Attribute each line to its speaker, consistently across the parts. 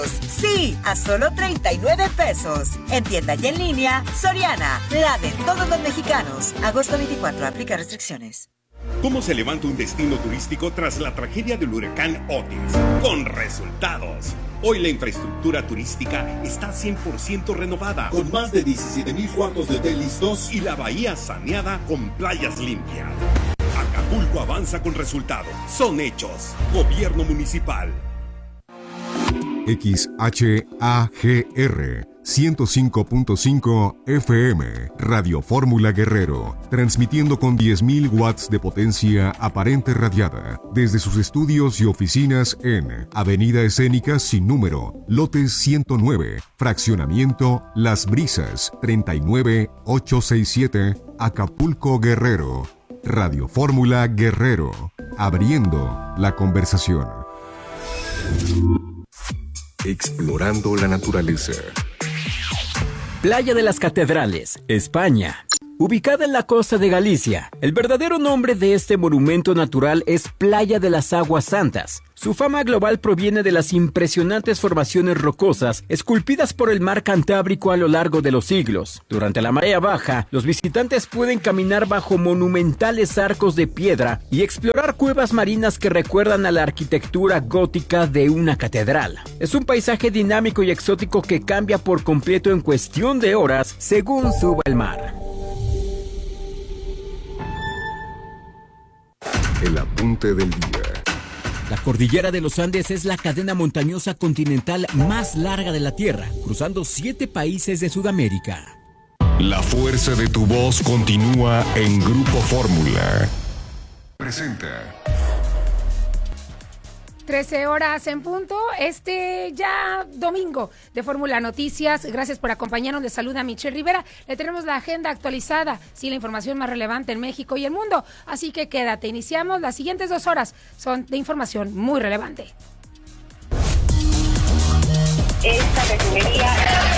Speaker 1: Sí, a solo 39 pesos. En tienda y en línea, Soriana, la de todos los mexicanos. Agosto 24, aplica restricciones.
Speaker 2: ¿Cómo se levanta un destino turístico tras la tragedia del huracán Otis? Con resultados. Hoy la infraestructura turística está 100% renovada,
Speaker 3: con más de 17,000 cuartos de hotel listos
Speaker 2: y la bahía saneada con playas limpias. Acapulco avanza con resultados. Son hechos. Gobierno municipal.
Speaker 4: XHAGR 105.5 FM, Radio Fórmula Guerrero, transmitiendo con 10,000 watts de potencia aparente radiada, desde sus estudios y oficinas en Avenida Escénica sin número, lote 109, fraccionamiento Las Brisas, 39867, Acapulco Guerrero. Radio Fórmula Guerrero, abriendo la conversación. Explorando la naturaleza.
Speaker 5: Playa de las Catedrales, España. Ubicada en la costa de Galicia, el verdadero nombre de este monumento natural es Playa de las Aguas Santas. Su fama global proviene de las impresionantes formaciones rocosas esculpidas por el mar Cantábrico a lo largo de los siglos. Durante la marea baja, los visitantes pueden caminar bajo monumentales arcos de piedra y explorar cuevas marinas que recuerdan a la arquitectura gótica de una catedral. Es un paisaje dinámico y exótico que cambia por completo en cuestión de horas según suba el mar.
Speaker 4: El apunte del día.
Speaker 5: La cordillera de los Andes es la cadena montañosa continental más larga de la Tierra, cruzando 7 países de Sudamérica.
Speaker 4: La fuerza de tu voz continúa en Grupo Fórmula. Presenta.
Speaker 6: 13 horas en punto, ya domingo de Fórmula Noticias. Gracias por acompañarnos. Les saluda Michelle Rivera. Le tenemos la agenda actualizada, sí, la información más relevante en México y el mundo. Así que quédate. Iniciamos. Las siguientes 2 horas son de información muy relevante.
Speaker 7: Esta refinería.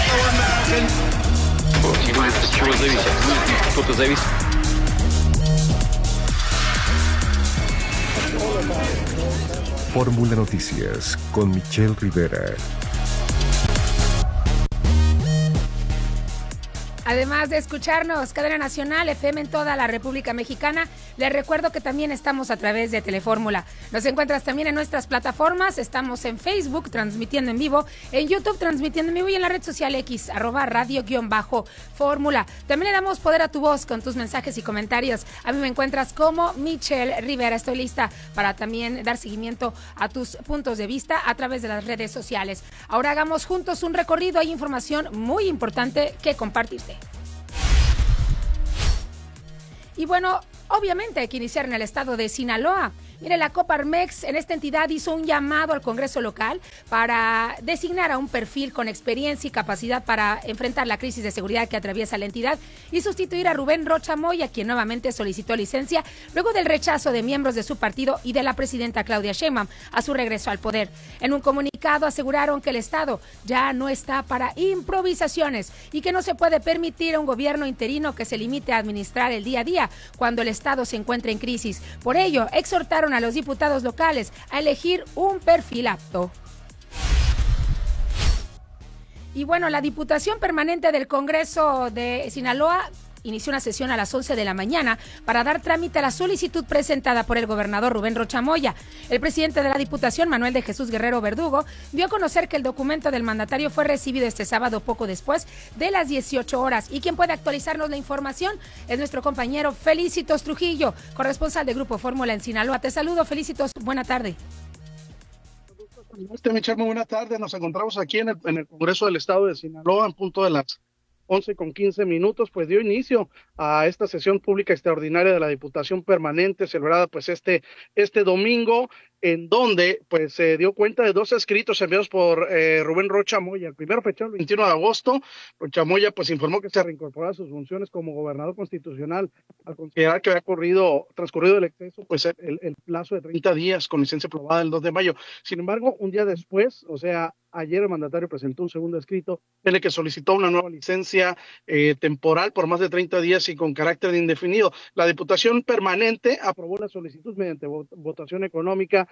Speaker 4: Fórmula Noticias con Michelle Rivera.
Speaker 6: Además de escucharnos, Cadena Nacional FM en toda la República Mexicana, les recuerdo que también estamos a través de Telefórmula. Nos encuentras también en nuestras plataformas, estamos en Facebook transmitiendo en vivo, en YouTube transmitiendo en vivo y en la red social X, @radio_fórmula. También le damos poder a tu voz con tus mensajes y comentarios. A mí me encuentras como Michelle Rivera. Estoy lista para también dar seguimiento a tus puntos de vista a través de las redes sociales. Ahora hagamos juntos un recorrido, hay información muy importante que compartirte. Y bueno, obviamente hay que iniciar en el estado de Sinaloa. Mire, la Coparmex en esta entidad hizo un llamado al Congreso local para designar a un perfil con experiencia y capacidad para enfrentar la crisis de seguridad que atraviesa la entidad y sustituir a Rubén Rocha Moya, quien nuevamente solicitó licencia luego del rechazo de miembros de su partido y de la presidenta Claudia Sheinbaum a su regreso al poder. En un comunicado aseguraron que el Estado ya no está para improvisaciones y que no se puede permitir a un gobierno interino que se limite a administrar el día a día cuando el Estado se encuentra en crisis. Por ello, exhortaron a los diputados locales a elegir un perfil apto. Y bueno, la Diputación Permanente del Congreso de Sinaloa inició una sesión a las 11 de la mañana para dar trámite a la solicitud presentada por el gobernador Rubén Rocha Moya. El presidente de la Diputación, Manuel de Jesús Guerrero Verdugo, dio a conocer que el documento del mandatario fue recibido este sábado poco después de las 18 horas. Y quien puede actualizarnos la información es nuestro compañero Felicitos Trujillo, corresponsal de Grupo Fórmula en Sinaloa. Te saludo, Felicitos, buena tarde.
Speaker 8: Michelle, muy buena tarde. Nos encontramos aquí en el Congreso del Estado de Sinaloa, en punto de las 11:15, pues dio inicio a esta sesión pública extraordinaria de la Diputación Permanente, celebrada pues este domingo, en donde pues se dio cuenta de 2 escritos enviados por Rubén Rocha Moya. El primero fechado el 21 de agosto, Rocha Moya pues informó que se reincorporaba a sus funciones como gobernador constitucional al considerar que había transcurrido el exceso, pues el plazo de 30 días con licencia aprobada el 2 de mayo. Sin embargo, un día después, o sea, ayer el mandatario presentó un segundo escrito en el que solicitó una nueva licencia temporal por más de 30 días y con carácter indefinido. La Diputación Permanente aprobó la solicitud mediante votación económica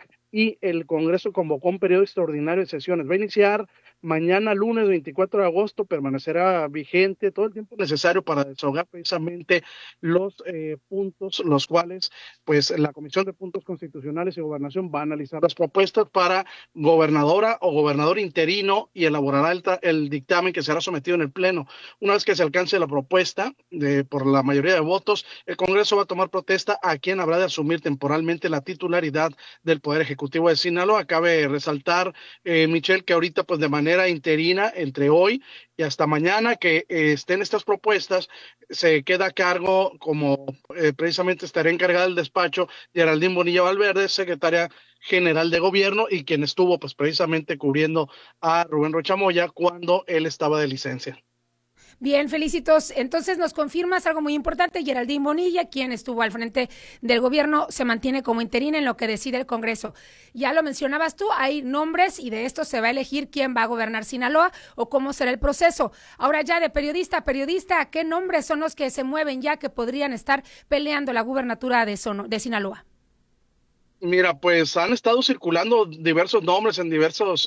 Speaker 8: y el Congreso convocó un periodo extraordinario de sesiones. Va a iniciar mañana, lunes 24 de agosto, permanecerá vigente todo el tiempo necesario para desahogar precisamente los puntos, los cuales pues la Comisión de Puntos Constitucionales y Gobernación va a analizar las propuestas para gobernadora o gobernador interino y elaborará el dictamen que será sometido en el Pleno. Una vez que se alcance la propuesta por la mayoría de votos, el Congreso va a tomar protesta a quien habrá de asumir temporalmente la titularidad del Poder Ejecutivo de Sinaloa. Cabe resaltar, Michelle, que ahorita pues de manera interina entre hoy y hasta mañana que estén estas propuestas, se queda a cargo, como precisamente estará encargada del despacho, Geraldine Bonilla Valverde, secretaria general de gobierno y quien estuvo pues precisamente cubriendo a Rubén Rocha Moya cuando él estaba de licencia.
Speaker 6: Bien, Felicitos. Entonces nos confirmas algo muy importante. Geraldine Bonilla, quien estuvo al frente del gobierno, se mantiene como interina en lo que decide el Congreso. Ya lo mencionabas tú, hay nombres y de esto se va a elegir quién va a gobernar Sinaloa o cómo será el proceso. Ahora ya de periodista a periodista, ¿qué nombres son los que se mueven ya que podrían estar peleando la gubernatura de Sinaloa?
Speaker 8: Mira, pues han estado circulando diversos nombres en diversos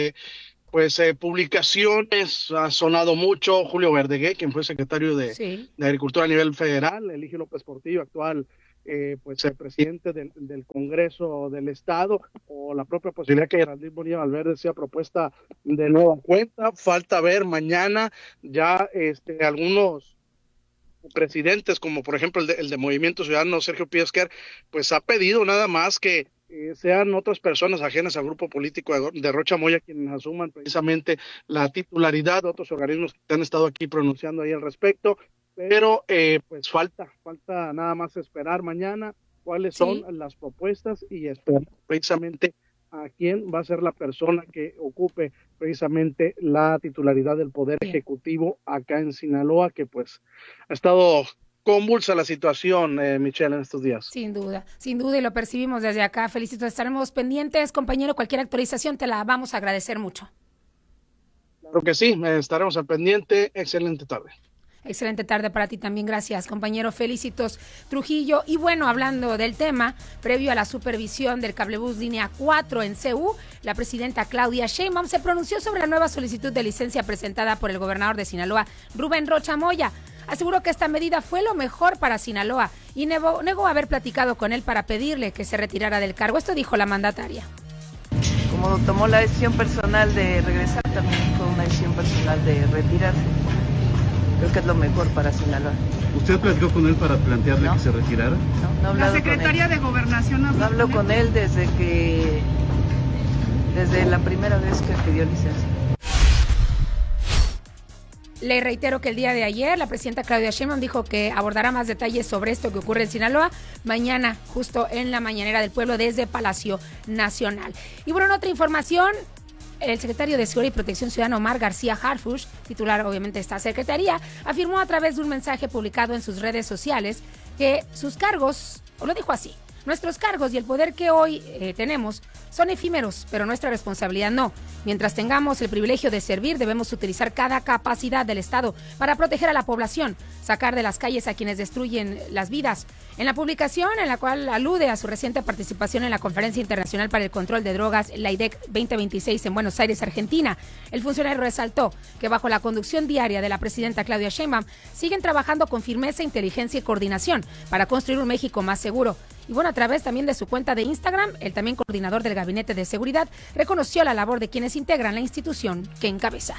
Speaker 8: publicaciones. Ha sonado mucho Julio Verdeguer, quien fue secretario de Agricultura a nivel federal, Eligio López Portillo, actual el presidente del Congreso del Estado, o la propia posibilidad que Geraldine Bonilla Valverde sea propuesta de nueva cuenta. Falta ver mañana ya algunos presidentes, como por ejemplo el de Movimiento Ciudadano, Sergio Piesquer, pues ha pedido nada más que sean otras personas ajenas al grupo político de Rocha Moya quienes asuman precisamente la titularidad. Otros organismos que han estado aquí pronunciando ahí al respecto, pero pues falta nada más esperar mañana cuáles son las propuestas y esperar precisamente a quién va a ser la persona que ocupe precisamente la titularidad del Poder Ejecutivo acá en Sinaloa, que pues ha estado convulsa la situación, Michelle, en estos días.
Speaker 6: Sin duda, y lo percibimos desde acá. Felicito, estaremos pendientes, compañero, cualquier actualización te la vamos a agradecer mucho.
Speaker 8: Claro que sí, estaremos al pendiente. Excelente tarde.
Speaker 6: Excelente tarde para ti también, gracias, compañero Felicitos Trujillo. Y bueno, hablando del tema, previo a la supervisión del cablebús línea 4 en CU, la presidenta Claudia Sheinbaum se pronunció sobre la nueva solicitud de licencia presentada por el gobernador de Sinaloa, Rubén Rocha Moya. Aseguró que esta medida fue lo mejor para Sinaloa y negó haber platicado con él para pedirle que se retirara del cargo. Esto dijo la mandataria.
Speaker 9: Como tomó la decisión personal de regresar, también fue una decisión personal de retirarse. Creo que es lo mejor para Sinaloa.
Speaker 10: ¿Usted platicó con él para plantearle que se retirara?
Speaker 9: No
Speaker 11: La secretaria de Gobernación
Speaker 9: no habló con él desde la primera vez que pidió licencia.
Speaker 6: Le reitero que el día de ayer la presidenta Claudia Sheinbaum dijo que abordará más detalles sobre esto que ocurre en Sinaloa mañana, justo en la mañanera del pueblo desde Palacio Nacional. Y bueno, en otra información, el secretario de Seguridad y Protección Ciudadana, Omar García Harfuch, titular obviamente de esta secretaría, afirmó a través de un mensaje publicado en sus redes sociales que sus cargos, o lo dijo así, nuestros cargos y el poder que hoy tenemos son efímeros, pero nuestra responsabilidad no. Mientras tengamos el privilegio de servir, debemos utilizar cada capacidad del Estado para proteger a la población, sacar de las calles a quienes destruyen las vidas. En la publicación, en la cual alude a su reciente participación en la Conferencia Internacional para el Control de Drogas, la IDEC 2026 en Buenos Aires, Argentina, el funcionario resaltó que bajo la conducción diaria de la presidenta Claudia Sheinbaum, siguen trabajando con firmeza, inteligencia y coordinación para construir un México más seguro. Y bueno, a través también de su cuenta de Instagram, el también coordinador del Gabinete de Seguridad reconoció la labor de quienes integran la institución que encabeza.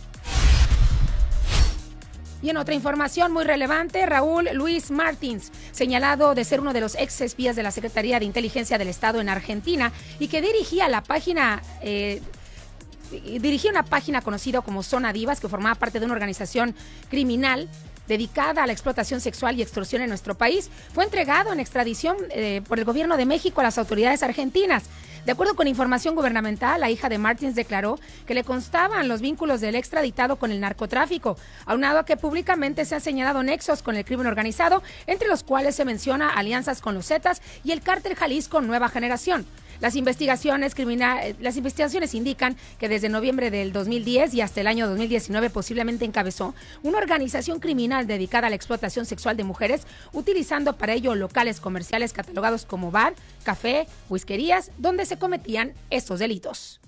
Speaker 6: Y en otra información muy relevante, Raúl Luis Martins, señalado de ser uno de los ex espías de la Secretaría de Inteligencia del Estado en Argentina y que dirigía una página conocida como Zona Divas, que formaba parte de una organización criminal dedicada a la explotación sexual y extorsión en nuestro país, fue entregado en extradición por el gobierno de México a las autoridades argentinas. De acuerdo con información gubernamental, la hija de Martins declaró que le constaban los vínculos del extraditado con el narcotráfico, aunado a que públicamente se han señalado nexos con el crimen organizado, entre los cuales se menciona alianzas con los Zetas y el cártel Jalisco Nueva Generación. Las investigaciones indican que desde noviembre del 2010 y hasta el año 2019 posiblemente encabezó una organización criminal dedicada a la explotación sexual de mujeres, utilizando para ello locales comerciales catalogados como bar, café, whiskerías, donde se cometían estos delitos.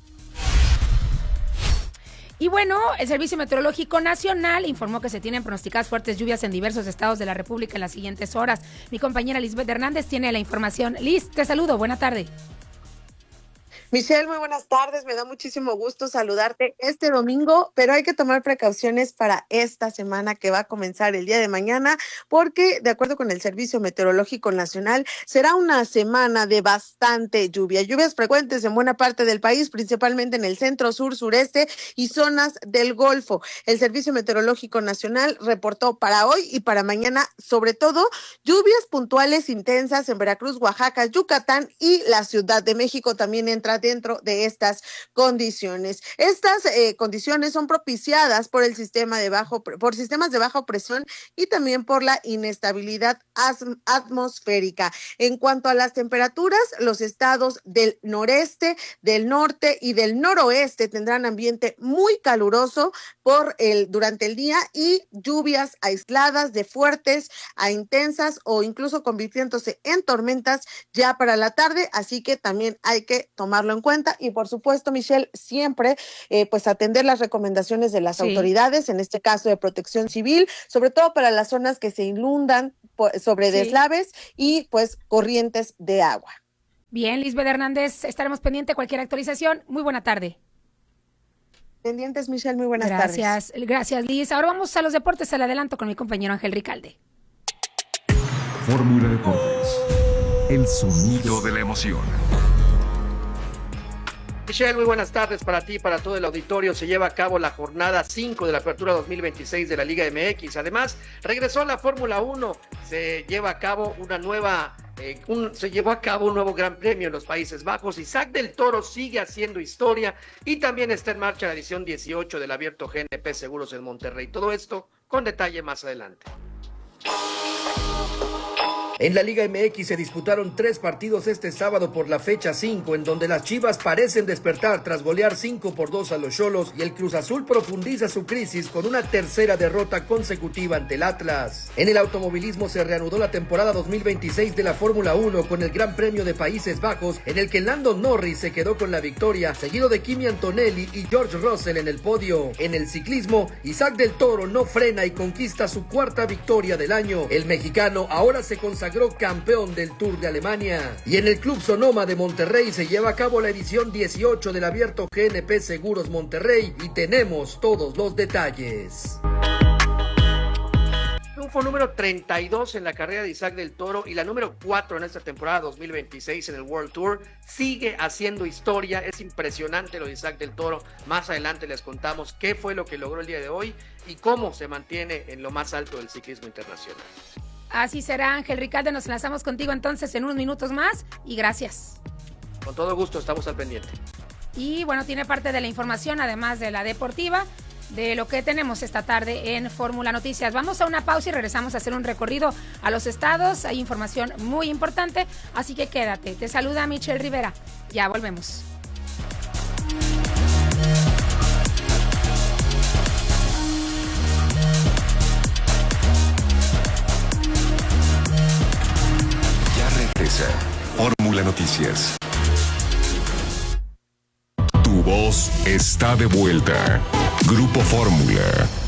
Speaker 6: Y bueno, el Servicio Meteorológico Nacional informó que se tienen pronosticadas fuertes lluvias en diversos estados de la República en las siguientes horas. Mi compañera Lisbeth Hernández tiene la información. Liz, te saludo. Buena tarde.
Speaker 12: Michelle, muy buenas tardes. Me da muchísimo gusto saludarte este domingo, pero hay que tomar precauciones para esta semana que va a comenzar el día de mañana, porque de acuerdo con el Servicio Meteorológico Nacional, será una semana de bastante lluvia. Lluvias frecuentes en buena parte del país, principalmente en el centro, sur, sureste y zonas del Golfo. El Servicio Meteorológico Nacional reportó para hoy y para mañana, sobre todo, lluvias puntuales intensas en Veracruz, Oaxaca, Yucatán y la Ciudad de México también entra dentro de estas condiciones. Estas condiciones son propiciadas por sistemas de baja presión y también por la inestabilidad atmosférica. En cuanto a las temperaturas, los estados del noreste, del norte y del noroeste tendrán ambiente muy caluroso durante el día y lluvias aisladas de fuertes a intensas o incluso convirtiéndose en tormentas ya para la tarde, así que también hay que tomarlo en cuenta y por supuesto, Michelle, siempre pues atender las recomendaciones de las autoridades, en este caso de Protección Civil, sobre todo para las zonas que se inundan sobre deslaves y pues corrientes de agua.
Speaker 6: Bien, Lisbeth Hernández, estaremos pendientes de cualquier actualización. Muy buena tarde.
Speaker 12: Pendientes, Michelle, muy buenas tardes.
Speaker 6: Gracias, Liz. Ahora vamos a los deportes, al adelanto con mi compañero Ángel Ricalde.
Speaker 4: Fórmula Deportes, el sonido de la emoción.
Speaker 13: Michelle, muy buenas tardes para ti y para todo el auditorio. Se lleva a cabo la jornada 5 de la Apertura 2026 de la Liga MX. Además, regresó la Fórmula 1. Se llevó a cabo un nuevo Gran Premio en los Países Bajos. Isaac del Toro sigue haciendo historia y también está en marcha la edición 18 del Abierto GNP Seguros en Monterrey. Todo esto con detalle más adelante. En la Liga MX se disputaron 3 partidos este sábado por la fecha 5, en donde las Chivas parecen despertar tras golear 5-2 a los Xolos y el Cruz Azul profundiza su crisis con una tercera derrota consecutiva ante el Atlas. En el automovilismo se reanudó la temporada 2026 de la Fórmula 1 con el Gran Premio de Países Bajos, en el que Lando Norris se quedó con la victoria, seguido de Kimi Antonelli y George Russell en el podio. En el ciclismo, Isaac del Toro no frena y conquista su 4ª victoria del año. El mexicano ahora se consagró campeón del Tour de Alemania. Y en el Club Sonoma de Monterrey se lleva a cabo la edición 18 del Abierto GNP Seguros Monterrey y tenemos todos los detalles. Triunfo número 32 en la carrera de Isaac del Toro y la número 4 en esta temporada 2026 en el World Tour. Sigue haciendo historia, es impresionante lo de Isaac del Toro. Más adelante les contamos qué fue lo que logró el día de hoy y cómo se mantiene en lo más alto del ciclismo internacional.
Speaker 6: Así será, Ángel Ricalde, nos enlazamos contigo entonces en unos minutos más y gracias.
Speaker 13: Con todo gusto, estamos al pendiente.
Speaker 6: Y bueno, tiene parte de la información, además de la deportiva, de lo que tenemos esta tarde en Fórmula Noticias. Vamos a una pausa y regresamos a hacer un recorrido a los estados. Hay información muy importante, así que quédate. Te saluda Michelle Rivera. Ya volvemos.
Speaker 4: Fórmula Noticias. Tu voz está de vuelta. Grupo Fórmula.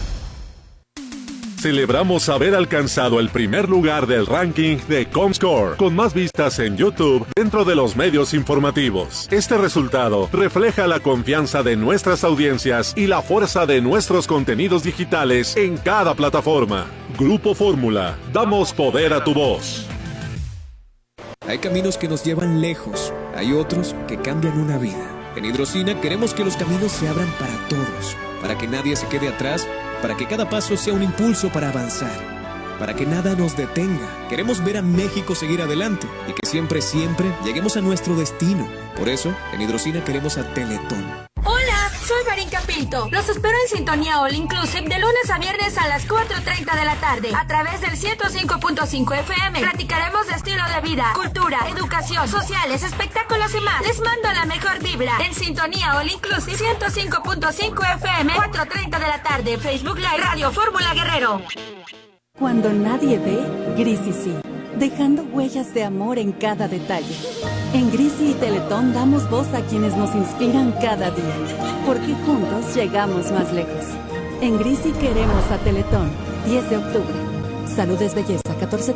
Speaker 14: Celebramos haber alcanzado el primer lugar del ranking de Comscore, con más vistas en YouTube dentro de los medios informativos. Este resultado refleja la confianza de nuestras audiencias y la fuerza de nuestros contenidos digitales en cada plataforma. Grupo Fórmula, damos poder a tu voz.
Speaker 15: Hay caminos que nos llevan lejos, hay otros que cambian una vida. En Hidrocina queremos que los caminos se abran para todos, para que nadie se quede atrás, para que cada paso sea un impulso para avanzar, para que nada nos detenga. Queremos ver a México seguir adelante y que siempre lleguemos a nuestro destino. Por eso, en Hidrocina queremos a Teletón.
Speaker 16: Hola, soy Marín Capi Pinto. Los espero en Sintonía All Inclusive de lunes a viernes a las 4:30 de la tarde a través del 105.5 FM. Platicaremos de estilo de vida, cultura, educación, sociales, espectáculos y más. Les mando la mejor vibra en Sintonía All Inclusive 105.5 FM, 4:30 de la tarde. Facebook Live Radio Fórmula Guerrero.
Speaker 17: Cuando nadie ve, Grisi sí, dejando huellas de amor en cada detalle. En Grisi y Teletón damos voz a quienes nos inspiran cada día, porque juntos llegamos más lejos. En Grisi queremos a Teletón. 10 de octubre. Salud es belleza.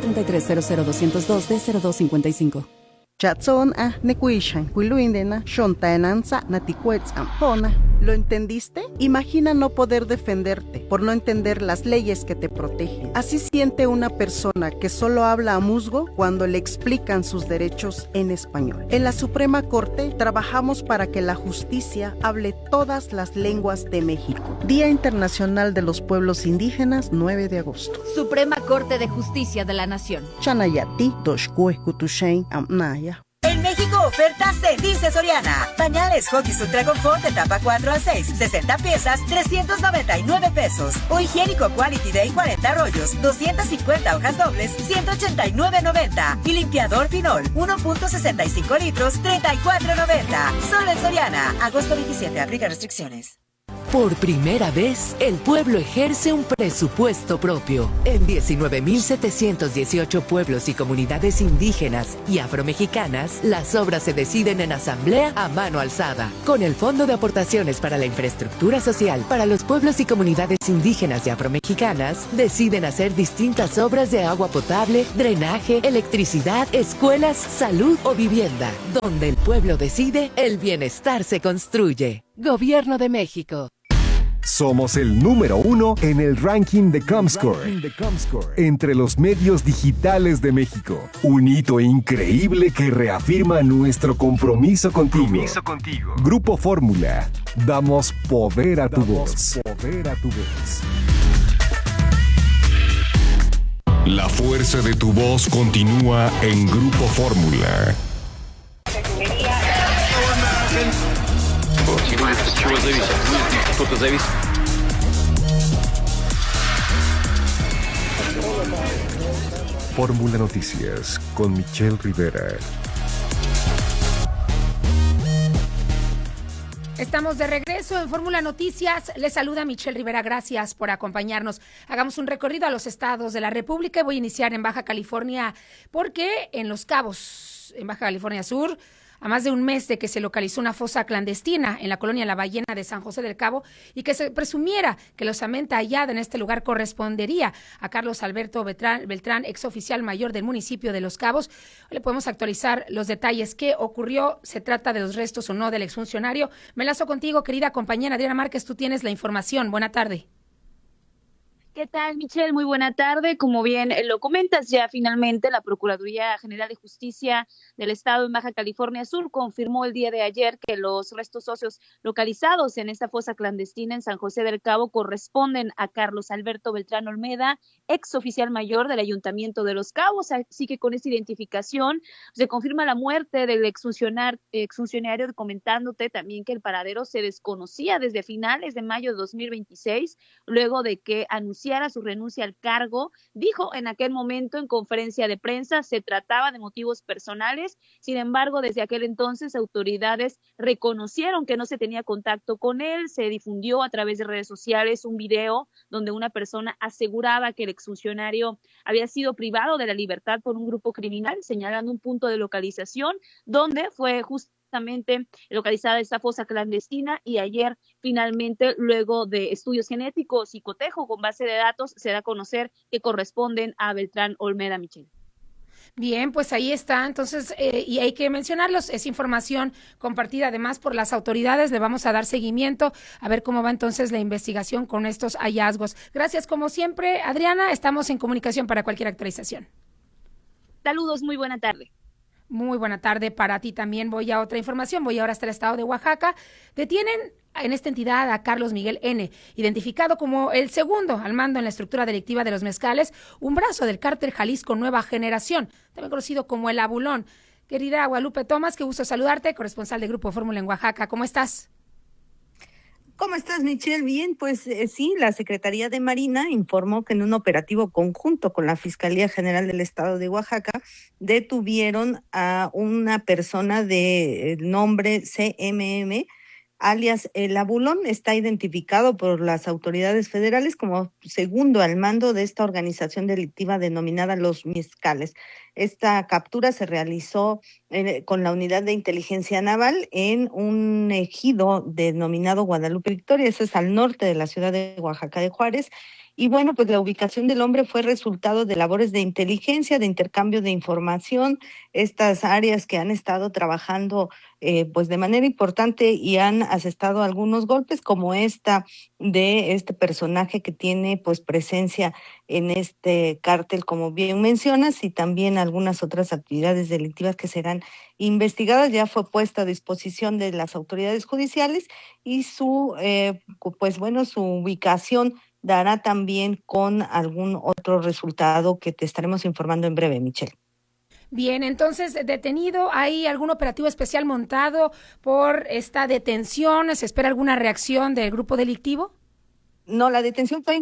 Speaker 17: 1433-00202-D0255.
Speaker 18: Chatson nekuishan, huiluindena, shontaenanza, natikuetzam, ¿Lo entendiste? Imagina no poder defenderte por no entender las leyes que te protegen. Así siente una persona que solo habla a musgo cuando le explican sus derechos en español. En la Suprema Corte trabajamos para que la justicia hable todas las lenguas de México. Día Internacional de los Pueblos Indígenas, 9 de agosto.
Speaker 19: Suprema Corte de Justicia de la Nación.
Speaker 18: Chanayati, Doshkue, Kutushein, Amnaya.
Speaker 1: En México, ofertas se dice Soriana. Pañales Huggies Ultra Confort etapa 4 a 6, 60 piezas, 399 pesos. O higiénico Quality Day 40 rollos, 250 hojas dobles, 189.90. Y limpiador Pinol, 1.65 litros, 34.90. Solo en Soriana. Agosto 27, aplica restricciones.
Speaker 20: Por primera vez, el pueblo ejerce un presupuesto propio. En 19.718 pueblos y comunidades indígenas y afromexicanas, las obras se deciden en asamblea a mano alzada. Con el Fondo de Aportaciones para la Infraestructura Social para los pueblos y comunidades indígenas y afromexicanas, deciden hacer distintas obras de agua potable, drenaje, electricidad, escuelas, salud o vivienda. Donde el pueblo decide, el bienestar se construye. Gobierno de México.
Speaker 21: Somos el número 1 en el ranking de Comscore, entre los medios digitales de México. Un hito increíble que reafirma nuestro compromiso contigo. Grupo Fórmula. Damos poder a tu voz.
Speaker 4: La fuerza de tu voz continúa en Grupo Fórmula. Fórmula Noticias con Michelle Rivera.
Speaker 6: Estamos de regreso en Fórmula Noticias. Les saluda Michelle Rivera. Gracias por acompañarnos. Hagamos un recorrido a los estados de la República. Voy a iniciar en Baja California porque en Los Cabos, en Baja California Sur, a más de un mes de que se localizó una fosa clandestina en la colonia La Ballena de San José del Cabo y que se presumiera que la osamenta hallada en este lugar correspondería a Carlos Alberto Beltrán, exoficial mayor del municipio de Los Cabos. Hoy le podemos actualizar los detalles. ¿Qué ocurrió? ¿Se trata de los restos o no del exfuncionario? Me enlazo contigo, querida compañera Adriana Márquez. Tú tienes la información. Buena tarde.
Speaker 22: ¿Qué tal, Michelle? Muy buena tarde. Como bien lo comentas, ya finalmente la Procuraduría General de Justicia del Estado en Baja California Sur confirmó el día de ayer que los restos óseos localizados en esta fosa clandestina en San José del Cabo corresponden a Carlos Alberto Beltrán Olmeda, ex oficial mayor del Ayuntamiento de Los Cabos. Así que con esta identificación se confirma la muerte del exfuncionario, comentándote también que el paradero se desconocía desde finales de mayo de 2026, luego de que anunciara su renuncia al cargo. Dijo en aquel momento en conferencia de prensa se trataba de motivos personales. Sin embargo, desde aquel entonces autoridades reconocieron que no se tenía contacto con él. Se difundió a través de redes sociales un video donde una persona aseguraba que el exfuncionario había sido privado de la libertad por un grupo criminal, señalando un punto de localización donde fue justamente localizada esta fosa clandestina, y ayer finalmente, luego de estudios genéticos y cotejo con base de datos, se da a conocer que corresponden a Beltrán Olmeda. Michelle.
Speaker 6: Bien, pues ahí está. Entonces, y hay que mencionarlos, es información compartida además por las autoridades. Le vamos a dar seguimiento a ver cómo va entonces la investigación con estos hallazgos. Gracias, como siempre, Adriana. Estamos en comunicación para cualquier actualización.
Speaker 22: Saludos, muy buena tarde.
Speaker 6: Muy buena tarde para ti también. Voy a otra información. Voy ahora hasta el estado de Oaxaca. Detienen en esta entidad a Carlos Miguel N., identificado como el segundo al mando en la estructura delictiva de los mezcales, un brazo del cártel Jalisco Nueva Generación, también conocido como el Abulón. Querida Guadalupe Tomás, qué gusto saludarte, corresponsal de Grupo Fórmula en Oaxaca. ¿Cómo estás?
Speaker 2: ¿Cómo estás, Michelle? Bien, pues sí, la Secretaría de Marina informó que en un operativo conjunto con la Fiscalía General del Estado de Oaxaca detuvieron a una persona de nombre CMM, alias El Abulón. Está identificado por las autoridades federales como segundo al mando de esta organización delictiva denominada Los Mezcales. Esta captura se realizó con la unidad de inteligencia naval en un ejido denominado Guadalupe Victoria, eso es al norte de la ciudad de Oaxaca de Juárez. Y bueno, pues la ubicación del hombre fue resultado de labores de inteligencia, de intercambio de información, estas áreas que han estado trabajando pues de manera importante y han asestado algunos golpes, como esta de este personaje que tiene pues presencia en este cártel, como bien mencionas, y también algunas otras actividades delictivas que serán investigadas. Ya fue puesta a disposición de las autoridades judiciales y su su ubicación dará también con algún otro resultado que te estaremos informando en breve, Michelle.
Speaker 6: Bien, entonces, detenido, ¿hay algún operativo especial montado por esta detención? ¿Se espera alguna reacción del grupo delictivo?
Speaker 2: No, la detención fue en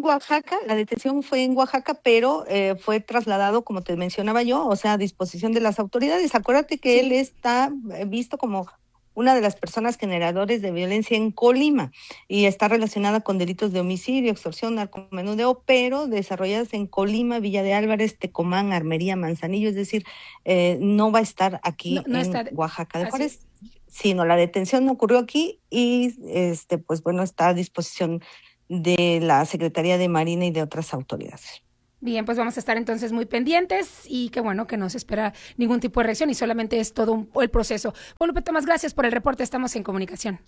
Speaker 2: Oaxaca, pero fue trasladado, como te mencionaba yo, o sea, a disposición de las autoridades. Acuérdate que él está visto como una de las personas generadores de violencia en Colima y está relacionada con delitos de homicidio, extorsión, narcomenudeo, pero desarrolladas en Colima, Villa de Álvarez, Tecomán, Armería, Manzanillo, es decir, no va a estar aquí en Oaxaca de Juárez, sino la detención no ocurrió aquí y está a disposición de la Secretaría de Marina y de otras autoridades.
Speaker 6: Bien, pues vamos a estar entonces muy pendientes y qué bueno que no se espera ningún tipo de reacción y solamente es todo el proceso. Guadalupe Tomás, gracias por el reporte, estamos en comunicación.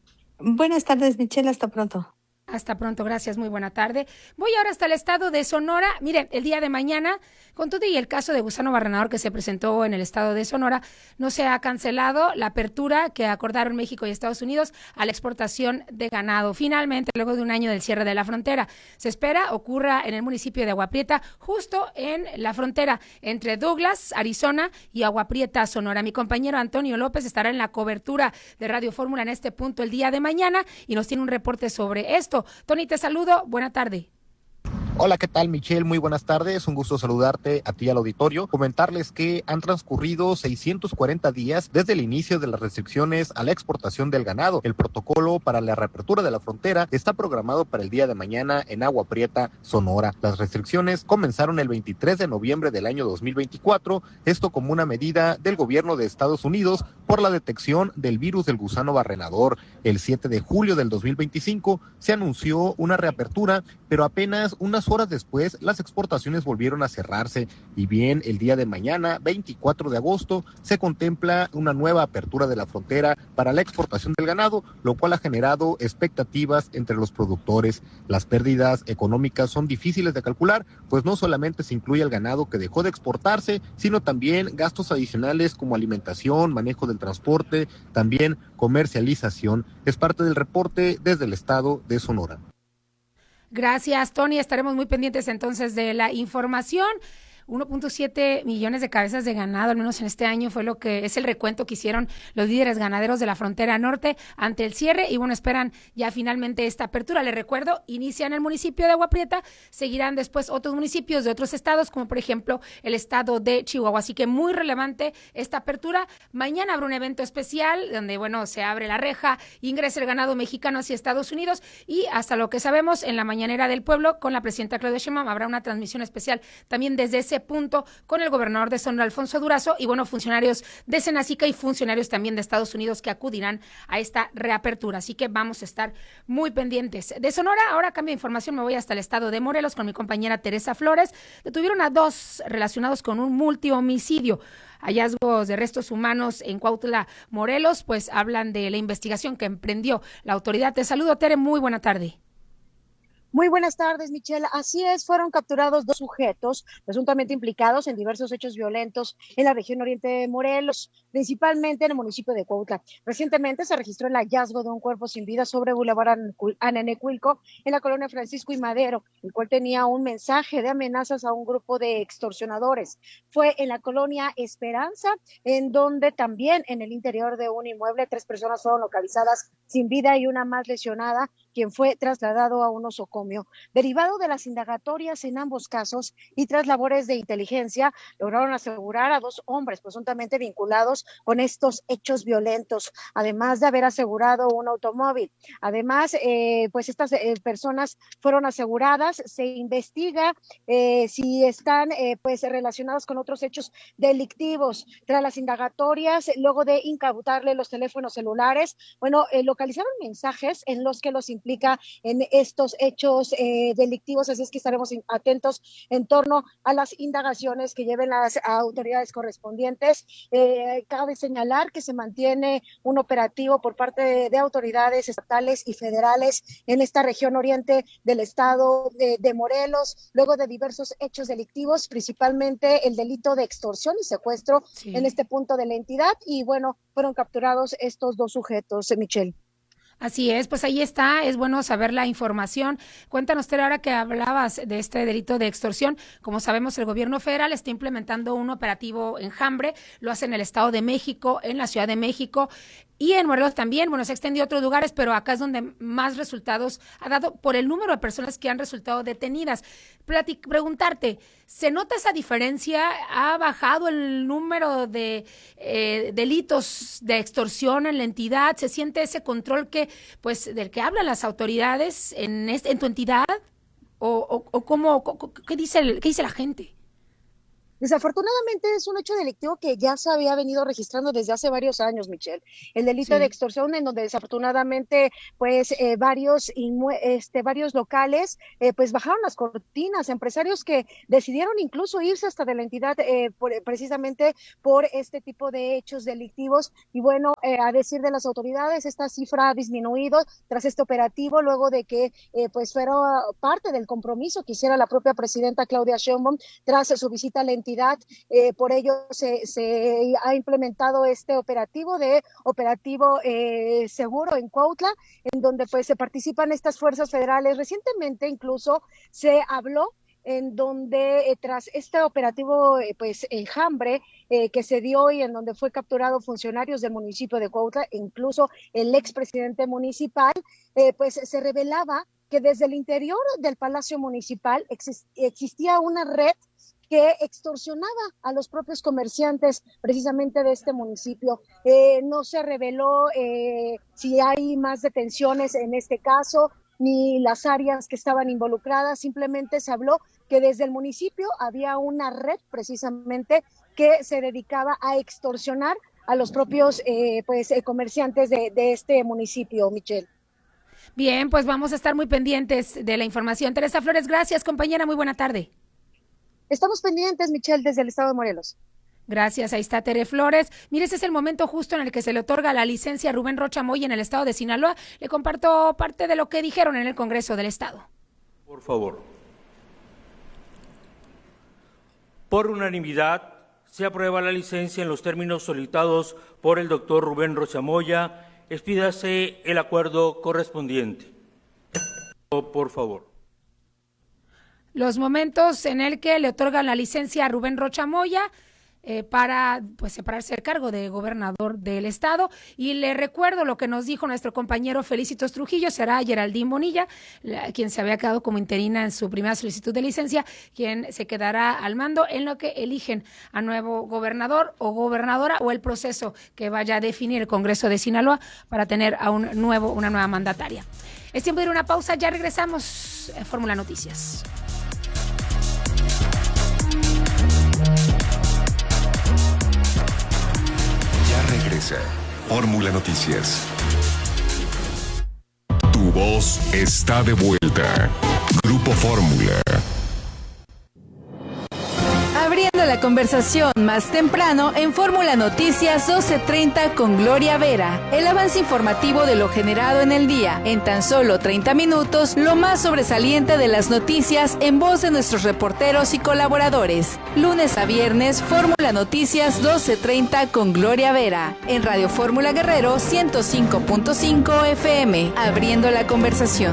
Speaker 2: Buenas tardes, Michelle, hasta pronto.
Speaker 6: Hasta pronto, gracias, muy buena tarde. Voy ahora hasta el estado de Sonora. Miren, el día de mañana, con todo y el caso de Gusano Barrenador que se presentó en el estado de Sonora, no se ha cancelado la apertura que acordaron México y Estados Unidos a la exportación de ganado. Finalmente, luego de un año del cierre de la frontera, se espera ocurra en el municipio de Agua Prieta, justo en la frontera entre Douglas, Arizona, y Agua Prieta, Sonora. Mi compañero Antonio López estará en la cobertura de Radio Fórmula en este punto el día de mañana y nos tiene un reporte sobre esto. Tony, te saludo. Buena tarde.
Speaker 3: Hola, ¿qué tal, Michelle? Muy buenas tardes, un gusto saludarte a ti y al auditorio. Comentarles que han transcurrido 640 días desde el inicio de las restricciones a la exportación del ganado. El protocolo para la reapertura de la frontera está programado para el día de mañana en Agua Prieta, Sonora. Las restricciones comenzaron el 23 de noviembre del año 2024, esto como una medida del gobierno de Estados Unidos por la detección del virus del gusano barrenador. El 7 de julio del 2025 se anunció una reapertura, pero apenas unas horas después las exportaciones volvieron a cerrarse y bien el día de mañana, 24 de agosto, se contempla una nueva apertura de la frontera para la exportación del ganado, lo cual ha generado expectativas entre los productores. Las pérdidas económicas son difíciles de calcular, pues no solamente se incluye el ganado que dejó de exportarse, sino también gastos adicionales como alimentación, manejo del transporte, también comercialización. Es parte del reporte desde el estado de Sonora.
Speaker 6: Gracias, Tony. Estaremos muy pendientes entonces de la información. 1.7 millones de cabezas de ganado, al menos en este año, fue lo que es el recuento que hicieron los líderes ganaderos de la frontera norte ante el cierre y bueno, esperan ya finalmente esta apertura. Les recuerdo, inicia en el municipio de Agua Prieta, seguirán después otros municipios de otros estados, como por ejemplo el estado de Chihuahua, así que muy relevante esta apertura. Mañana habrá un evento especial donde, bueno, se abre la reja, ingresa el ganado mexicano hacia Estados Unidos y hasta lo que sabemos, en la mañanera del pueblo con la presidenta Claudia Sheinbaum habrá una transmisión especial también desde ese punto con el gobernador de Sonora, Alfonso Durazo, y bueno, funcionarios de Senacica y funcionarios también de Estados Unidos que acudirán a esta reapertura, así que vamos a estar muy pendientes. De Sonora, ahora cambio de información, me voy hasta el estado de Morelos con mi compañera Teresa Flores. Detuvieron a 2 relacionados con un multihomicidio. Hallazgos de restos humanos en Cuautla, Morelos, pues hablan de la investigación que emprendió la autoridad. Te saludo, Tere, muy buena tarde.
Speaker 5: Muy buenas tardes, Michelle. Así es, fueron capturados 2 sujetos presuntamente implicados en diversos hechos violentos en la región oriente de Morelos, principalmente en el municipio de Cuautla. Recientemente se registró el hallazgo de un cuerpo sin vida sobre Boulevard Ananecuilco, en la colonia Francisco y Madero, el cual tenía un mensaje de amenazas a un grupo de extorsionadores. Fue en la colonia Esperanza, en donde también en el interior de un inmueble 3 personas fueron localizadas sin vida y una más lesionada, quien fue trasladado a un osocomio. Derivado de las indagatorias en ambos casos y tras labores de inteligencia, lograron asegurar a 2 hombres presuntamente vinculados con estos hechos violentos, además de haber asegurado un automóvil. Además, pues estas personas fueron aseguradas. Se investiga si están pues relacionadas con otros hechos delictivos. Tras las indagatorias, luego de incautarle los teléfonos celulares, localizaron mensajes en los que los implica en estos hechos delictivos, así es que estaremos atentos en torno a las indagaciones que lleven las autoridades correspondientes. Cabe señalar que se mantiene un operativo por parte de autoridades estatales y federales en esta región oriente del estado de Morelos, luego de diversos hechos delictivos, principalmente el delito de extorsión y secuestro en este punto de la entidad, y fueron capturados estos 2 sujetos, Michelle.
Speaker 6: Así es, pues ahí está, es bueno saber la información. Cuéntanos, Tere, ahora que hablabas de este delito de extorsión, como sabemos, el gobierno federal está implementando un operativo enjambre, lo hace en el Estado de México, en la Ciudad de México y en Morelos también. Se extendió a otros lugares, pero acá es donde más resultados ha dado por el número de personas que han resultado detenidas. Preguntarte, ¿se nota esa diferencia? ¿Ha bajado el número de delitos de extorsión en la entidad? ¿Se siente ese control del que hablan las autoridades en tu entidad? ¿O qué dice la gente?
Speaker 5: Desafortunadamente es un hecho delictivo que ya se había venido registrando desde hace varios años, Michelle. El delito de extorsión, en donde desafortunadamente varios locales pues bajaron las cortinas, empresarios que decidieron incluso irse hasta de la entidad precisamente por este tipo de hechos delictivos. Y a decir de las autoridades, esta cifra ha disminuido tras este operativo, luego de que fuera parte del compromiso que hiciera la propia presidenta Claudia Sheinbaum tras su visita a la entidad. Por ello se ha implementado este operativo seguro en Cuautla, en donde se participan estas fuerzas federales. Recientemente incluso se habló en donde tras este operativo enjambre que se dio y en donde fue capturado funcionarios del municipio de Cuautla, incluso el expresidente municipal, se revelaba que desde el interior del Palacio Municipal existía una red que extorsionaba a los propios comerciantes precisamente de este municipio. No se reveló si hay más detenciones en este caso, ni las áreas que estaban involucradas, simplemente se habló que desde el municipio había una red precisamente que se dedicaba a extorsionar a los propios comerciantes de este municipio, Michelle.
Speaker 6: Bien, pues vamos a estar muy pendientes de la información. Teresa Flores, gracias, compañera, muy buena tarde.
Speaker 5: Estamos pendientes, Michelle, desde el estado de Morelos.
Speaker 6: Gracias, ahí está Tere Flores. Mire, ese es el momento justo en el que se le otorga la licencia a Rubén Rocha Moya en el estado de Sinaloa. Le comparto parte de lo que dijeron en el Congreso del Estado.
Speaker 7: Por favor. Por unanimidad, se aprueba la licencia en los términos solicitados por el doctor Rubén Rocha Moya. Expídase el acuerdo correspondiente. Por favor.
Speaker 6: Los momentos en el que le otorgan la licencia a Rubén Rocha Moya para separarse del cargo de gobernador del estado. Y le recuerdo lo que nos dijo nuestro compañero Felicitos Trujillo, será Geraldine Bonilla, quien se había quedado como interina en su primera solicitud de licencia, quien se quedará al mando en lo que eligen a nuevo gobernador o gobernadora, o el proceso que vaya a definir el Congreso de Sinaloa para tener a una nueva mandataria. Es tiempo de ir a una pausa, ya regresamos a Fórmula Noticias.
Speaker 4: Regresa Fórmula Noticias. Tu voz está de vuelta. Grupo Fórmula.
Speaker 19: Abriendo
Speaker 8: la conversación más temprano en Fórmula Noticias 12:30 con Gloria Vera. El avance informativo de lo generado en el día. En tan solo 30 minutos, lo más sobresaliente de las noticias en voz de nuestros reporteros y colaboradores. Lunes a viernes, Fórmula Noticias 12:30 con Gloria Vera. En Radio Fórmula Guerrero 105.5 FM. Abriendo la conversación.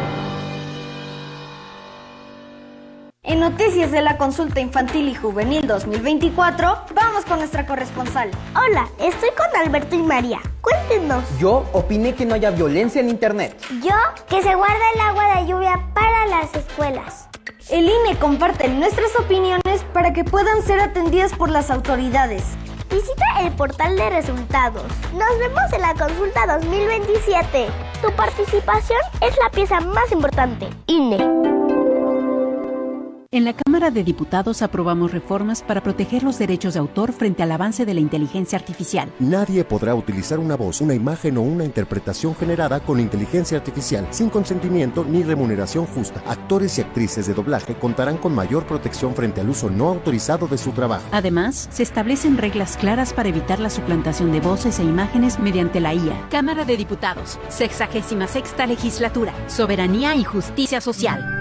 Speaker 10: En Noticias de la Consulta Infantil y Juvenil 2024, vamos con nuestra corresponsal.
Speaker 23: Hola, estoy con Alberto y María. Cuéntenos.
Speaker 24: Yo opiné que no haya violencia en Internet.
Speaker 23: Yo, que se guarde el agua de lluvia para las escuelas.
Speaker 10: El INE comparte nuestras opiniones para que puedan ser atendidas por las autoridades.
Speaker 23: Visita el portal de resultados. Nos vemos en la consulta 2027. Tu participación es la pieza más importante. INE.
Speaker 25: En la Cámara de Diputados aprobamos reformas para proteger los derechos de autor frente al avance de la inteligencia artificial.
Speaker 26: Nadie podrá utilizar una voz, una imagen o una interpretación generada con inteligencia artificial sin consentimiento ni remuneración justa. Actores y actrices de doblaje contarán con mayor protección frente al uso no autorizado de su trabajo.
Speaker 25: Además, se establecen reglas claras para evitar la suplantación de voces e imágenes mediante la IA.
Speaker 26: Cámara de Diputados, 66ª Legislatura, Soberanía y Justicia Social.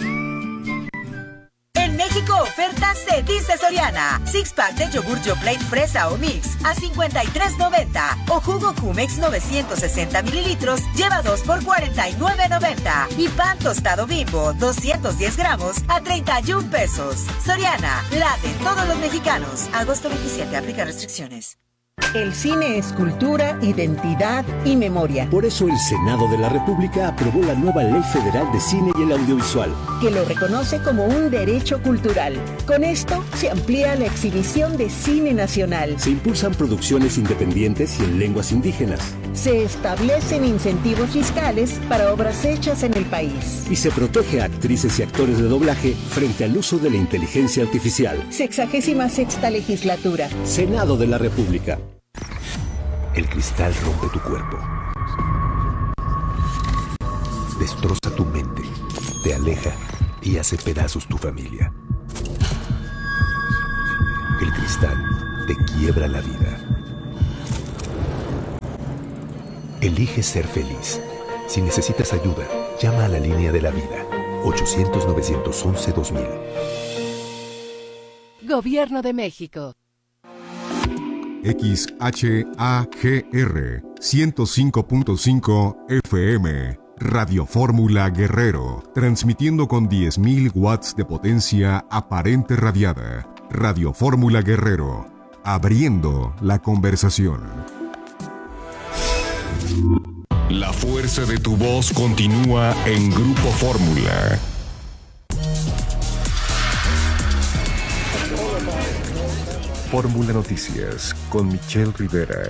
Speaker 1: En México, ofertas se dice Soriana. 6-pack de yogur Yoplait fresa o mix a $53.90. O jugo Jumex 960 mililitros lleva 2 por $49.90. Y pan tostado Bimbo 210 gramos a 31 pesos. Soriana, la de todos los mexicanos. Agosto 27, aplica restricciones.
Speaker 27: El cine es cultura, identidad y memoria.
Speaker 28: Por eso el Senado de la República aprobó la nueva Ley Federal de Cine y el Audiovisual,
Speaker 27: que lo reconoce como un derecho cultural. Con esto se amplía la exhibición de cine nacional.
Speaker 28: Se impulsan producciones independientes y en lenguas indígenas.
Speaker 27: Se establecen incentivos fiscales para obras hechas en el país.
Speaker 28: Y se protege a actrices y actores de doblaje frente al uso de la inteligencia artificial.
Speaker 27: 66ª Legislatura.
Speaker 28: Senado de la República.
Speaker 29: El cristal rompe tu cuerpo. Destroza tu mente, te aleja y hace pedazos tu familia. El cristal te quiebra la vida. Elige ser feliz. Si necesitas ayuda, llama a la línea de la vida. 800-911-2000.
Speaker 20: Gobierno de México.
Speaker 4: XHAGR 105.5 FM, Radio Fórmula Guerrero, transmitiendo con 10.000 watts de potencia aparente radiada. Radio Fórmula Guerrero, abriendo la conversación. La fuerza de tu voz continúa en Grupo Fórmula.
Speaker 21: Fórmula Noticias con Michelle Rivera.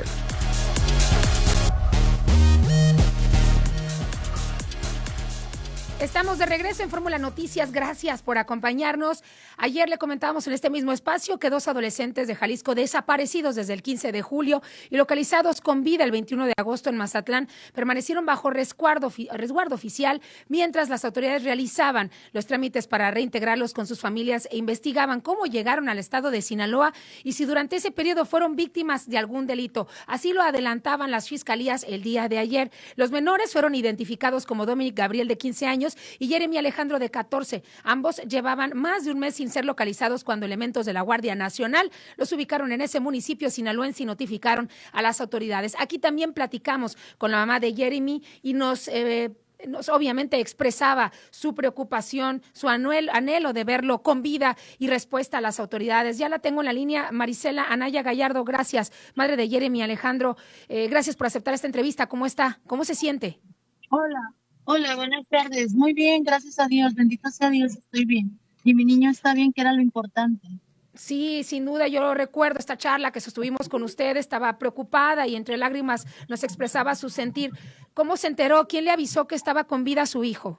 Speaker 6: Estamos de regreso en Fórmula Noticias, gracias por acompañarnos. Ayer le comentábamos en este mismo espacio que 2 adolescentes de Jalisco desaparecidos desde el 15 de julio y localizados con vida el 21 de agosto en Mazatlán permanecieron bajo resguardo oficial mientras las autoridades realizaban los trámites para reintegrarlos con sus familias e investigaban cómo llegaron al estado de Sinaloa y si durante ese periodo fueron víctimas de algún delito. Así lo adelantaban las fiscalías el día de ayer. Los menores fueron identificados como Dominic Gabriel, de 15 años, y Jeremy Alejandro, de 14. Ambos llevaban más de un mes sin ser localizados cuando elementos de la Guardia Nacional los ubicaron en ese municipio sinaloense y notificaron a las autoridades. Aquí también platicamos con la mamá de Jeremy y nos obviamente expresaba su preocupación, su anhelo de verlo con vida y respuesta a las autoridades. Ya la tengo en la línea, Marisela Anaya Gallardo, gracias, madre de Jeremy Alejandro, gracias por aceptar esta entrevista. ¿Cómo está? ¿Cómo se siente?
Speaker 30: Hola, buenas tardes. Muy bien, gracias a Dios, bendito sea Dios, estoy bien. Y mi niño está bien, que era lo importante.
Speaker 6: Sí, sin duda, yo recuerdo esta charla que sostuvimos con usted, estaba preocupada y entre lágrimas nos expresaba su sentir. ¿Cómo se enteró? ¿Quién le avisó que estaba con vida su hijo?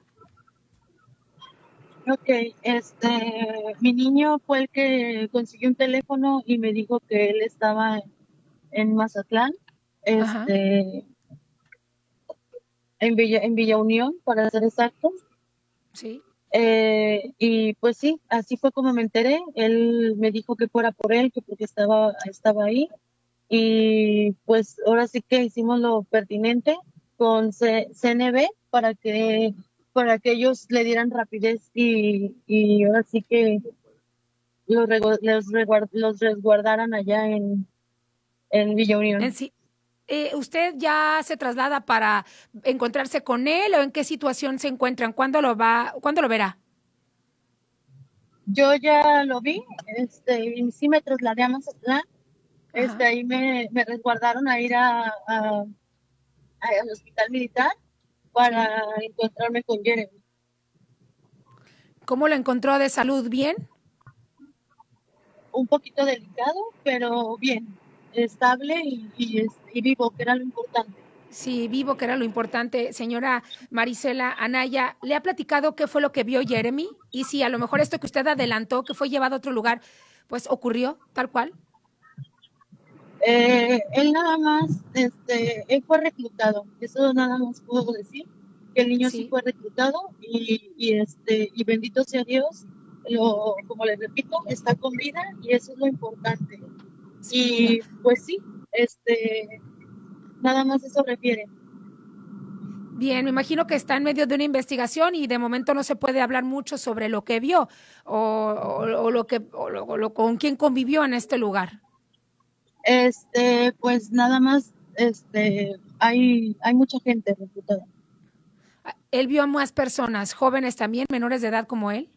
Speaker 30: Ok, mi niño fue el que consiguió un teléfono y me dijo que él estaba en Mazatlán, en Villa Unión, para ser exactos.
Speaker 6: Sí.
Speaker 30: Y pues sí, así fue como me enteré. Él me dijo que fuera por él, que porque estaba ahí. Y pues ahora sí que hicimos lo pertinente con CNB para que ellos le dieran rapidez y ahora sí que los resguardaran allá en Villa Unión.
Speaker 6: Sí. ¿Usted ya se traslada para encontrarse con él o en qué situación se encuentran? ¿Cuándo lo verá?
Speaker 30: Yo ya lo vi, y sí me trasladé a Mazatlán. Ahí me resguardaron a ir al hospital militar para encontrarme con Jeremy.
Speaker 6: ¿Cómo lo encontró de salud? ¿Bien?
Speaker 30: Un poquito delicado, pero bien, estable y vivo, que era lo importante.
Speaker 6: Sí, vivo, que era lo importante. Señora Marisela Anaya, ¿le ha platicado qué fue lo que vio Jeremy? Y si a lo mejor esto que usted adelantó, que fue llevado a otro lugar, pues ocurrió tal cual.
Speaker 30: Él nada más, él fue reclutado, eso nada más puedo decir, que el niño sí fue reclutado y bendito sea Dios, como les repito, está con vida y eso es lo importante. Y pues sí, nada más eso refiere.
Speaker 6: Bien, me imagino que está en medio de una investigación y de momento no se puede hablar mucho sobre lo que vio o con quién convivió en este lugar.
Speaker 30: Pues nada más, hay mucha gente reclutada.
Speaker 6: ¿Él vio a más personas, jóvenes también, menores de edad como él?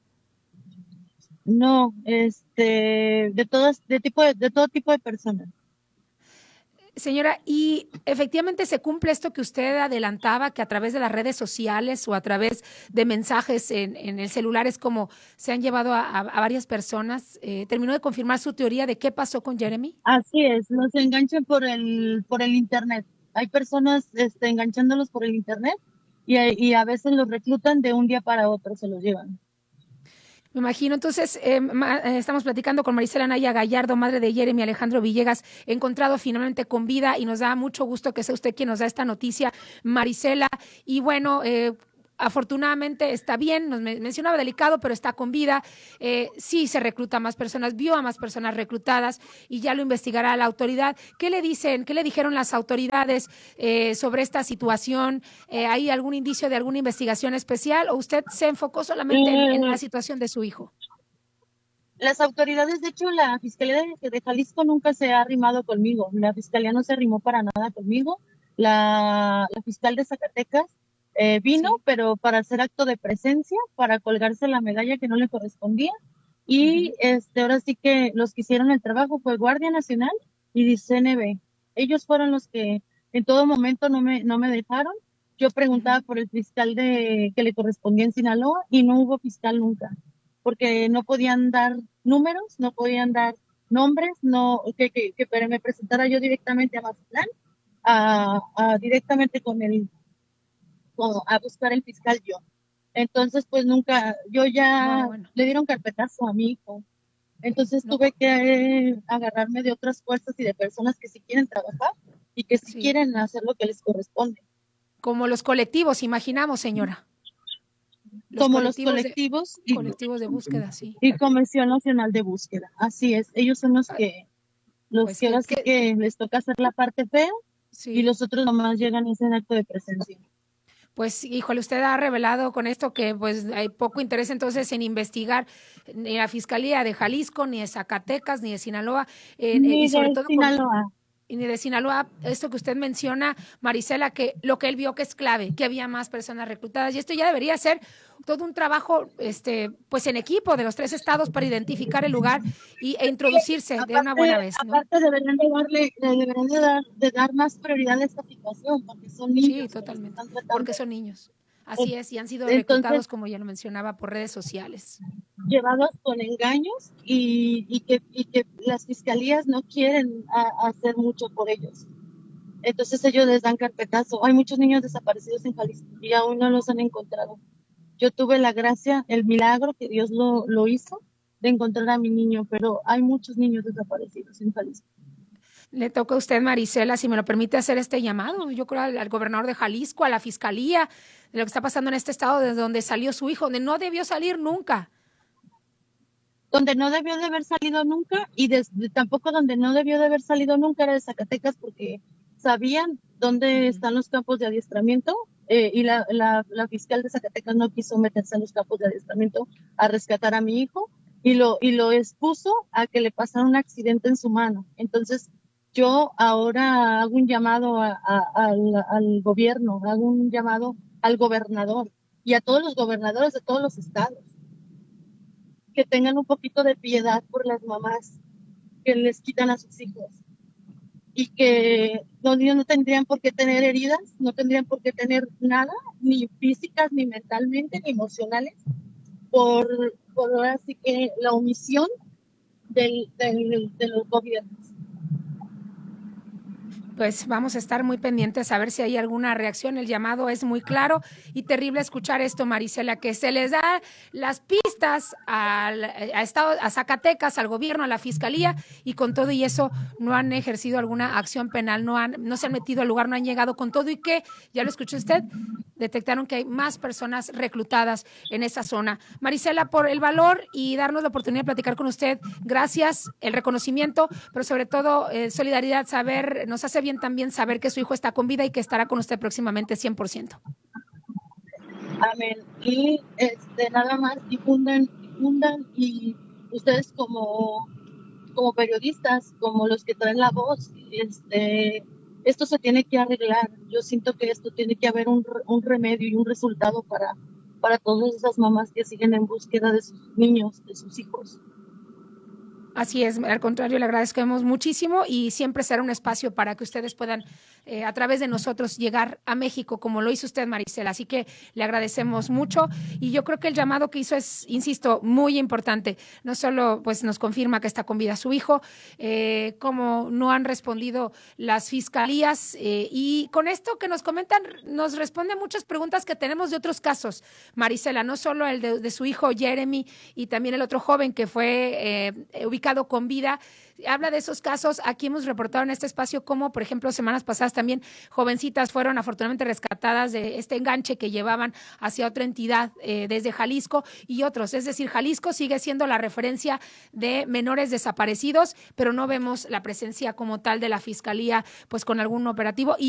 Speaker 30: No, de todo tipo de personas.
Speaker 6: Señora, y efectivamente se cumple esto que usted adelantaba, que a través de las redes sociales o a través de mensajes en el celular es como se han llevado a varias personas. ¿Terminó de confirmar su teoría de qué pasó con Jeremy?
Speaker 30: Así es, los enganchan por el internet. Hay personas enganchándolos por el internet y a veces los reclutan de un día para otro, se los llevan.
Speaker 6: Me imagino. Entonces, estamos platicando con Marisela Anaya Gallardo, madre de Jeremy Alejandro Villegas, encontrado finalmente con vida, y nos da mucho gusto que sea usted quien nos da esta noticia, Marisela. Y bueno, afortunadamente está bien, nos mencionaba delicado, pero está con vida. Sí se recluta a más personas, vio a más personas reclutadas y ya lo investigará la autoridad. ¿Qué le dijeron las autoridades sobre esta situación? ¿Hay algún indicio de alguna investigación especial o usted se enfocó solamente en la situación de su hijo?
Speaker 30: Las autoridades, de hecho, la Fiscalía de Jalisco nunca se ha arrimado conmigo. La Fiscalía no se arrimó para nada conmigo. La fiscal de Zacatecas vino, pero para hacer acto de presencia, para colgarse la medalla que no le correspondía. Y ahora sí que los que hicieron el trabajo fue Guardia Nacional y CNB. Ellos fueron los que en todo momento no me dejaron. Yo preguntaba por el fiscal que le correspondía en Sinaloa y no hubo fiscal nunca, porque no podían dar números, no podían dar nombres, no que me presentara yo directamente a Mazatlán, directamente a buscar el fiscal yo. Entonces, pues nunca, le dieron carpetazo a mi hijo. Entonces tuve que agarrarme de otras fuerzas y de personas que sí quieren trabajar y que sí quieren hacer lo que les corresponde.
Speaker 6: Como los colectivos, imaginamos, señora.
Speaker 30: Los colectivos
Speaker 6: de búsqueda, sí.
Speaker 30: Y Comisión Nacional de Búsqueda, así es. Ellos son los que les toca hacer la parte fea y los otros nomás llegan y hacen acto de presencia.
Speaker 6: Pues, híjole, usted ha revelado con esto que pues hay poco interés entonces en investigar ni la Fiscalía de Jalisco, ni de Zacatecas, ni de Sinaloa.
Speaker 30: Ni de Sinaloa.
Speaker 6: Y ni de Sinaloa, esto que usted menciona, Marisela, que lo que él vio que es clave, que había más personas reclutadas, y esto ya debería ser todo un trabajo pues en equipo de los 3 estados para identificar el lugar e introducirse de una buena vez, ¿no?
Speaker 30: Aparte deberían de dar más prioridad a esta situación, porque son niños.
Speaker 6: Sí, totalmente, porque son niños. Así es, y han sido reclutados, como ya lo mencionaba, por redes sociales.
Speaker 30: Llevados con engaños y que las fiscalías no quieren hacer mucho por ellos. Entonces ellos les dan carpetazo. Hay muchos niños desaparecidos en Jalisco y aún no los han encontrado. Yo tuve la gracia, el milagro que Dios lo hizo de encontrar a mi niño, pero hay muchos niños desaparecidos en Jalisco.
Speaker 6: Le toca a usted, Marisela, si me lo permite, hacer este llamado. Yo creo al gobernador de Jalisco, a la fiscalía, de lo que está pasando en este estado, desde donde salió su hijo, donde no debió salir nunca.
Speaker 30: Donde no debió de haber salido nunca, y tampoco donde no debió de haber salido nunca era de Zacatecas, porque sabían dónde están los campos de adiestramiento, y la fiscal de Zacatecas no quiso meterse en los campos de adiestramiento a rescatar a mi hijo, y lo expuso a que le pasara un accidente en su mano. Entonces, yo ahora hago un llamado al gobierno, hago un llamado al gobernador y a todos los gobernadores de todos los estados, que tengan un poquito de piedad por las mamás que les quitan a sus hijos, y que los niños no tendrían por qué tener heridas, no tendrían por qué tener nada, ni físicas, ni mentalmente, ni emocionales, por ahora sí que la omisión de los gobiernos.
Speaker 6: Pues vamos a estar muy pendientes a ver si hay alguna reacción. El llamado es muy claro y terrible escuchar esto, Marisela, que se les da las pistas a Zacatecas, al gobierno, a la fiscalía, y con todo y eso no han ejercido alguna acción penal, no se han metido al lugar, no han llegado con todo, y que, ya lo escuchó usted, detectaron que hay más personas reclutadas en esa zona. Marisela, por el valor y darnos la oportunidad de platicar con usted, gracias, el reconocimiento, pero sobre todo solidaridad, nos hace bien también saber que su hijo está con vida y que estará con usted próximamente 100%.
Speaker 30: Amén. Y nada más difundan, y ustedes como periodistas, como los que traen la voz, esto se tiene que arreglar. Yo siento que esto tiene que haber un remedio y un resultado para todas esas mamás que siguen en búsqueda de sus niños, de sus hijos.
Speaker 6: Así es, al contrario, le agradecemos muchísimo, y siempre será un espacio para que ustedes puedan, a través de nosotros, llegar a México, como lo hizo usted, Marisela. Así que le agradecemos mucho, y yo creo que el llamado que hizo es, insisto, muy importante. No solo pues nos confirma que está con vida su hijo, como no han respondido las fiscalías, y con esto que nos comentan, nos responde muchas preguntas que tenemos de otros casos, Marisela, no solo el de su hijo Jeremy, y también el otro joven que fue ubicado con vida. Habla de esos casos. Aquí hemos reportado en este espacio como, por ejemplo, semanas pasadas también jovencitas fueron afortunadamente rescatadas de este enganche que llevaban hacia otra entidad desde Jalisco, y otros. Es decir, Jalisco sigue siendo la referencia de menores desaparecidos, pero no vemos la presencia como tal de la fiscalía pues con algún operativo.